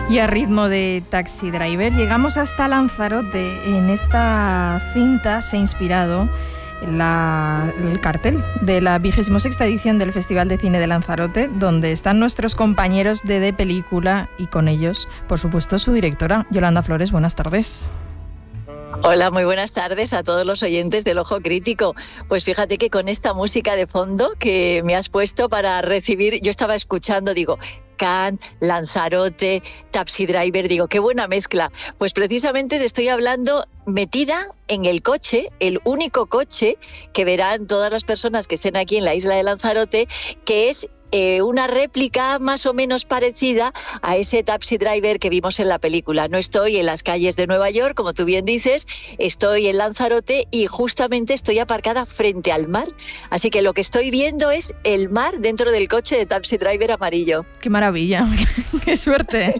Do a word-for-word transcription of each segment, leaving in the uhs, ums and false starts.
Y a ritmo de Taxi Driver llegamos hasta Lanzarote. En esta cinta se ha inspirado la, el cartel de la vigésima sexta edición del Festival de Cine de Lanzarote, donde están nuestros compañeros de De Película y con ellos, por supuesto, su directora, Yolanda Flores. Buenas tardes. Hola, muy buenas tardes a todos los oyentes del Ojo Crítico. Pues fíjate que con esta música de fondo que me has puesto para recibir, yo estaba escuchando, digo, Cannes, Lanzarote, Taxi Driver, digo, qué buena mezcla. Pues precisamente te estoy hablando metida en el coche, el único coche que verán todas las personas que estén aquí en la isla de Lanzarote, que es Eh, una réplica más o menos parecida a ese Taxi Driver que vimos en la película. No estoy en las calles de Nueva York, como tú bien dices, estoy en Lanzarote y justamente estoy aparcada frente al mar. Así que lo que estoy viendo es el mar dentro del coche de Taxi Driver amarillo. ¡Qué maravilla! ¡Qué suerte!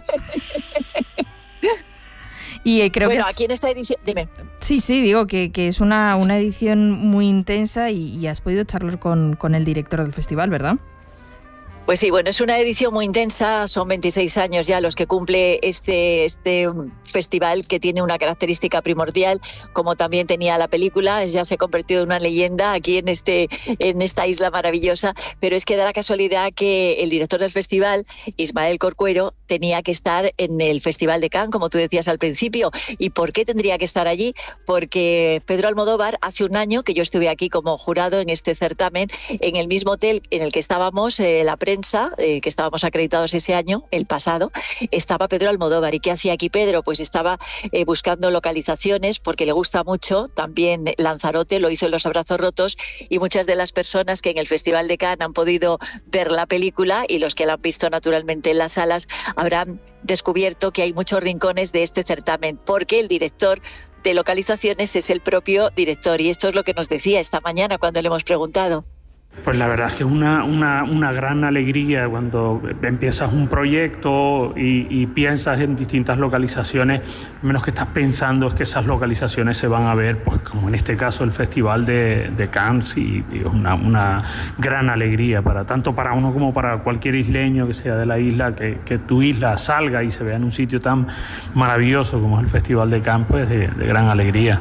Y eh, creo bueno, que es... aquí en esta edición... Dime. Sí, sí, digo que, que es una, una edición muy intensa y, y has podido charlar con, con el director del festival, ¿verdad? Pues sí, bueno, es una edición muy intensa, son veintiséis años ya los que cumple este, este festival, que tiene una característica primordial, como también tenía la película, ya se ha convertido en una leyenda aquí en, este, en esta isla maravillosa, pero es que da la casualidad que el director del festival, Ismael Corcuero, tenía que estar en el Festival de Cannes, como tú decías al principio. ¿Y por qué tendría que estar allí? Porque Pedro Almodóvar, hace un año que yo estuve aquí como jurado en este certamen, en el mismo hotel en el que estábamos, eh, la prensa, Eh, que estábamos acreditados ese año, el pasado, estaba Pedro Almodóvar. ¿Y qué hacía aquí Pedro? Pues estaba eh, buscando localizaciones porque le gusta mucho, también Lanzarote, lo hizo en Los Abrazos Rotos, y muchas de las personas que en el Festival de Cannes han podido ver la película y los que la han visto naturalmente en las salas habrán descubierto que hay muchos rincones de este certamen, porque el director de localizaciones es el propio director, y esto es lo que nos decía esta mañana cuando le hemos preguntado. Pues la verdad es que es una, una, una gran alegría cuando empiezas un proyecto y, y piensas en distintas localizaciones. Lo menos que estás pensando es que esas localizaciones se van a ver, pues como en este caso el Festival de, de Cannes, y, y es una, una gran alegría para tanto para uno como para cualquier isleño que sea de la isla, que, que tu isla salga y se vea en un sitio tan maravilloso como es el Festival de Cannes, pues de, de gran alegría.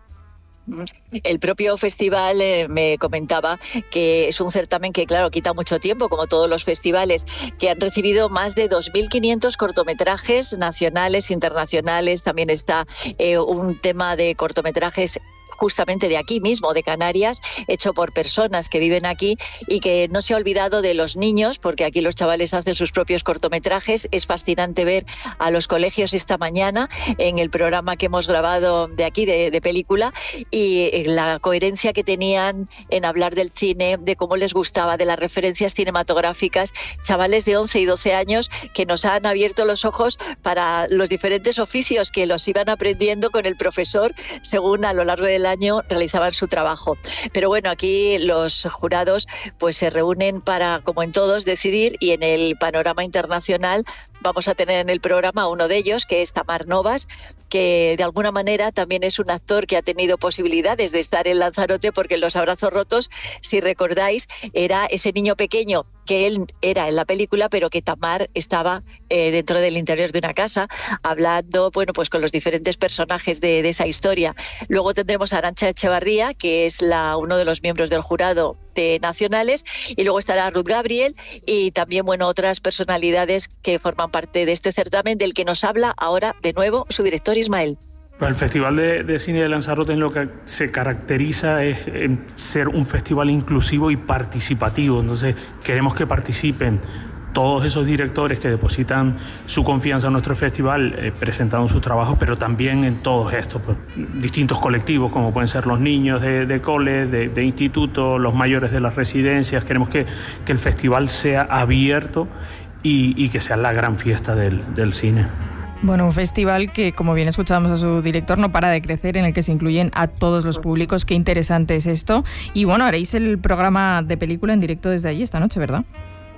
El propio festival eh, me comentaba que es un certamen que, claro, quita mucho tiempo, como todos los festivales, que han recibido más de dos mil quinientos cortometrajes nacionales, internacionales. También está eh, un tema de cortometrajes justamente de aquí mismo, de Canarias, hecho por personas que viven aquí, y que no se ha olvidado de los niños, porque aquí los chavales hacen sus propios cortometrajes. Es fascinante ver a los colegios esta mañana en el programa que hemos grabado de aquí, de, de película, y la coherencia que tenían en hablar del cine, de cómo les gustaba, de las referencias cinematográficas. Chavales de once y doce años que nos han abierto los ojos para los diferentes oficios que los iban aprendiendo con el profesor según a lo largo del año realizaban su trabajo. Pero bueno, aquí los jurados pues se reúnen para, como en todos, decidir, y en el panorama internacional vamos a tener en el programa a uno de ellos, que es Tamar Novas, que de alguna manera también es un actor que ha tenido posibilidades de estar en Lanzarote, porque en Los Abrazos Rotos, si recordáis, era ese niño pequeño que él era en la película, pero que Tamar estaba eh, dentro del interior de una casa, hablando, bueno, pues con los diferentes personajes de, de esa historia. Luego tendremos a Arantxa Echevarría, que es la, uno de los miembros del jurado de nacionales, y luego estará Ruth Gabriel y también, bueno, otras personalidades que forman parte de este certamen, del que nos habla ahora de nuevo su director Ismael. El Festival de, de Cine de Lanzarote en lo que se caracteriza es en ser un festival inclusivo y participativo. Entonces queremos que participen todos esos directores que depositan su confianza en nuestro festival, eh, presentando sus trabajos, pero también en todos estos pues, distintos colectivos, como pueden ser los niños de, de cole, de, de instituto, los mayores de las residencias. Queremos que, que el festival sea abierto y, y que sea la gran fiesta del, del cine. Bueno, un festival que, como bien escuchábamos a su director, no para de crecer, en el que se incluyen a todos los públicos. Qué interesante es esto. Y bueno, haréis el programa de película en directo desde allí esta noche, ¿verdad?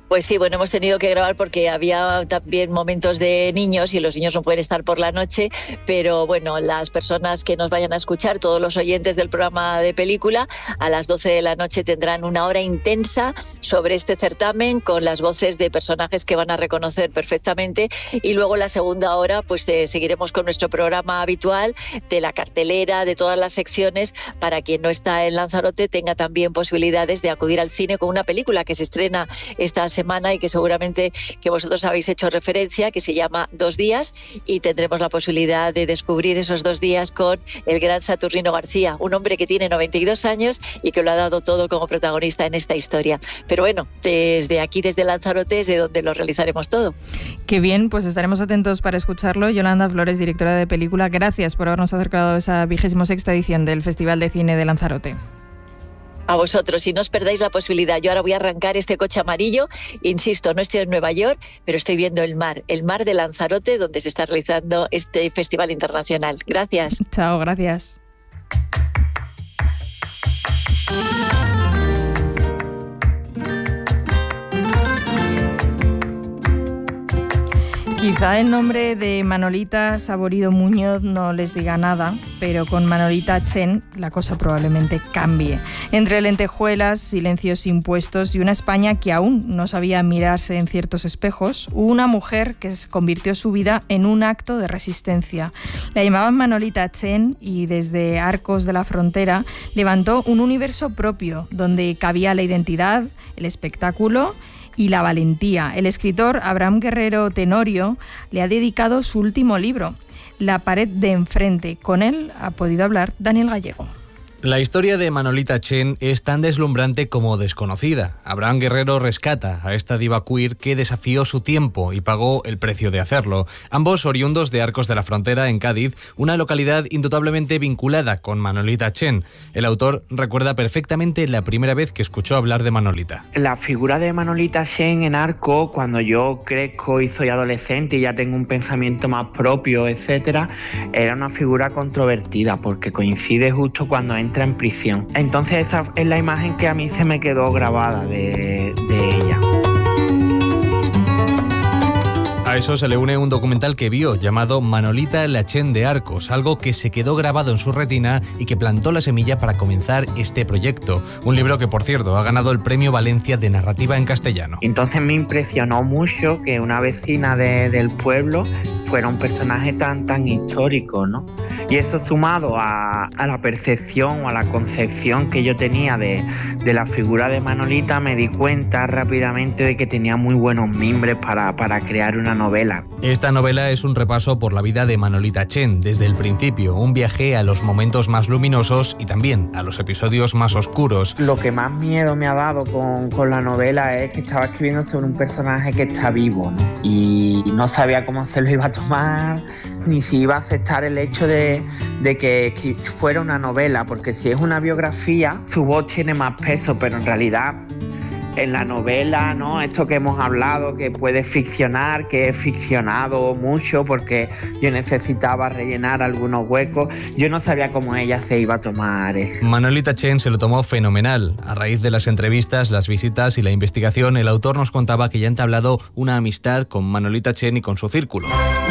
Pues sí, bueno, hemos tenido que grabar porque había también momentos de niños y los niños no pueden estar por la noche, pero bueno, las personas que nos vayan a escuchar, todos los oyentes del programa de película, a las doce de la noche tendrán una hora intensa sobre este certamen con las voces de personajes que van a reconocer perfectamente, y luego la segunda hora pues eh, seguiremos con nuestro programa habitual de la cartelera, de todas las secciones, para quien no está en Lanzarote tenga también posibilidades de acudir al cine con una película que se estrena esta semana semana y que seguramente que vosotros habéis hecho referencia, que se llama Dos días, y tendremos la posibilidad de descubrir esos dos días con el gran Saturnino García, un hombre que tiene noventa y dos años y que lo ha dado todo como protagonista en esta historia. Pero bueno, desde aquí, desde Lanzarote, es de donde lo realizaremos todo. Qué bien, pues estaremos atentos para escucharlo. Yolanda Flores, directora de película, gracias por habernos acercado a esa vigésimo sexta edición del Festival de Cine de Lanzarote. A vosotros, y no os perdáis la posibilidad. Yo ahora voy a arrancar este coche amarillo, insisto, no estoy en Nueva York, pero estoy viendo el mar, el mar de Lanzarote, donde se está realizando este festival internacional. Gracias. Chao, gracias. Quizá el nombre de Manolita Saborido Muñoz no les diga nada, pero con Manolita Chen la cosa probablemente cambie. Entre lentejuelas, silencios impuestos y una España que aún no sabía mirarse en ciertos espejos, hubo una mujer que convirtió su vida en un acto de resistencia. La llamaban Manolita Chen y desde Arcos de la Frontera levantó un universo propio donde cabía la identidad, el espectáculo y la valentía. El escritor Abraham Guerrero Tenorio le ha dedicado su último libro, La pared de enfrente. Con él ha podido hablar Daniel Gallego. La historia de Manolita Chen es tan deslumbrante como desconocida. Abraham Guerrero rescata a esta diva queer que desafió su tiempo y pagó el precio de hacerlo. Ambos oriundos de Arcos de la Frontera, en Cádiz, una localidad indudablemente vinculada con Manolita Chen. El autor recuerda perfectamente la primera vez que escuchó hablar de Manolita. La figura de Manolita Chen en Arcos, cuando yo crezco y soy adolescente y ya tengo un pensamiento más propio, etcétera, era una figura controvertida porque coincide justo cuando entra en prisión. Entonces esa es la imagen que a mí se me quedó grabada de, de ella. A eso se le une un documental que vio llamado Manolita la Chen de Arcos, algo que se quedó grabado en su retina y que plantó la semilla para comenzar este proyecto. Un libro que, por cierto, ha ganado el Premio Valencia de Narrativa en Castellano. Entonces me impresionó mucho que una vecina de, del pueblo fuera un personaje tan, tan histórico, ¿no? Y eso sumado a, a la percepción o a la concepción que yo tenía de, de la figura de Manolita, me di cuenta rápidamente de que tenía muy buenos mimbres para, para crear una novela. Esta novela es un repaso por la vida de Manolita Chen desde el principio, un viaje a los momentos más luminosos y también a los episodios más oscuros. Lo que más miedo me ha dado con, con la novela es que estaba escribiendo sobre un personaje que está vivo, ¿no? Y no sabía cómo se lo iba a tomar, ni si iba a aceptar el hecho de, de que fuera una novela, porque si es una biografía, su voz tiene más peso, pero en realidad en la novela, ¿no? Esto que hemos hablado, que puede ficcionar, que he ficcionado mucho porque yo necesitaba rellenar algunos huecos, yo no sabía cómo ella se iba a tomar eso. Manolita Chen se lo tomó fenomenal. A raíz de las entrevistas, las visitas y la investigación, el autor nos contaba que ya ha entablado una amistad con Manolita Chen y con su círculo.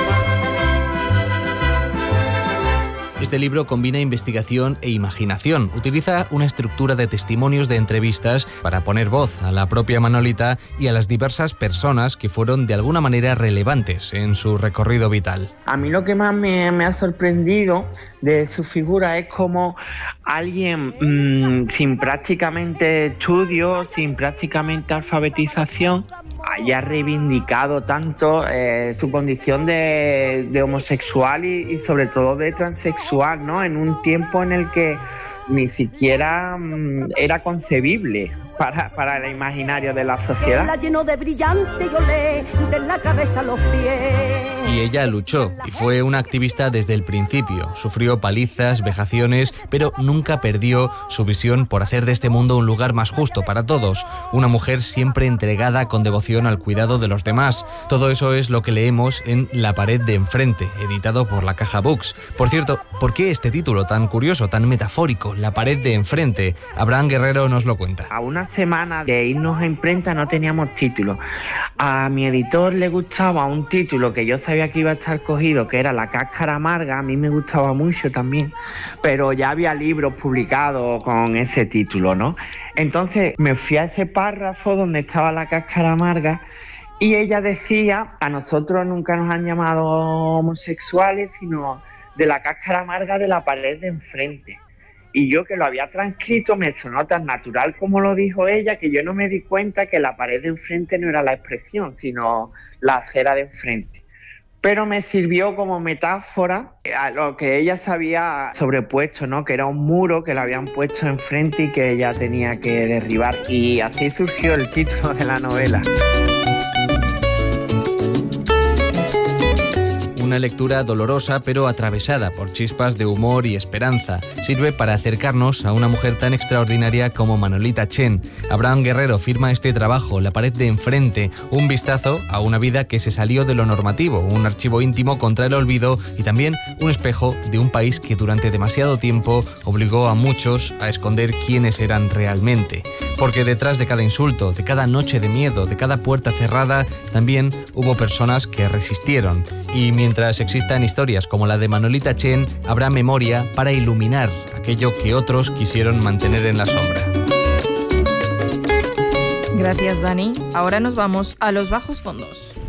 Este libro combina investigación e imaginación. Utiliza una estructura de testimonios de entrevistas para poner voz a la propia Manolita y a las diversas personas que fueron de alguna manera relevantes en su recorrido vital. A mí lo que más me, me ha sorprendido de su figura es como alguien mmm, sin prácticamente estudios, sin prácticamente alfabetización, haya reivindicado tanto eh, su condición de, de homosexual y, y sobre todo de transexual, ¿no? En un tiempo en el que ni siquiera mmm, era concebible para, para el imaginario de la sociedad. La lleno de brillante y olé de la cabeza a los pies. Y ella luchó y fue una activista desde el principio. Sufrió palizas, vejaciones, pero nunca perdió su visión por hacer de este mundo un lugar más justo para todos. Una mujer siempre entregada con devoción al cuidado de los demás. Todo eso es lo que leemos en La pared de enfrente, editado por La Caja Books. Por cierto, ¿por qué este título tan curioso, tan metafórico, La pared de enfrente? Abraham Guerrero nos lo cuenta. A una semana de irnos a imprenta no teníamos título. A mi editor le gustaba un título que yo sabía que iba a estar cogido, que era La cáscara amarga. A mí me gustaba mucho también, pero ya había libros publicados con ese título, ¿no? Entonces me fui a ese párrafo donde estaba La cáscara amarga y ella decía: a nosotros nunca nos han llamado homosexuales, sino de la cáscara amarga de la pared de enfrente. Y yo, que lo había transcrito, me sonó tan natural como lo dijo ella, que yo no me di cuenta que la pared de enfrente no era la expresión, sino la acera de enfrente. Pero me sirvió como metáfora a lo que ella se había sobrepuesto, ¿no? Que era un muro que le habían puesto enfrente y que ella tenía que derribar. Y así surgió el título de la novela. Una lectura dolorosa pero atravesada por chispas de humor y esperanza. Sirve para acercarnos a una mujer tan extraordinaria como Manolita Chen. Abraham Guerrero firma este trabajo, La pared de enfrente, un vistazo a una vida que se salió de lo normativo, un archivo íntimo contra el olvido y también un espejo de un país que durante demasiado tiempo obligó a muchos a esconder quiénes eran realmente. Porque detrás de cada insulto, de cada noche de miedo, de cada puerta cerrada, también hubo personas que resistieron. Y mientras existan historias como la de Manolita Chen, habrá memoria para iluminar aquello que otros quisieron mantener en la sombra. Gracias, Dani. Ahora nos vamos a los bajos fondos.